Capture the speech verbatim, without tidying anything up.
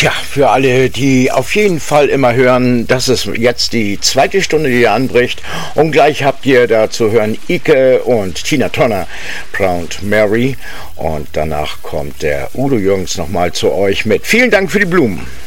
Tja, für alle, die auf jeden Fall immer hören, das ist jetzt die zweite Stunde, die hier anbricht. Und gleich habt ihr da zu hören Ike und Tina Turner, Proud Mary. Und danach kommt der Udo Jürgens nochmal zu euch mit Vielen Dank für die Blumen.